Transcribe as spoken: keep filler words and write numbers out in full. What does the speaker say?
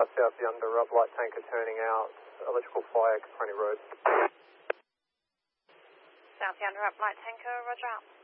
South Yonder, up light tanker turning out, electrical fire, Caproni Road. South Yonder, up light tanker, roger out.